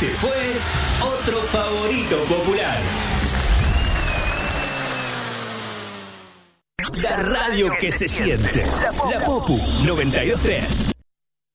Este fue otro favorito popular. La radio que se siente. La Popu 92.3.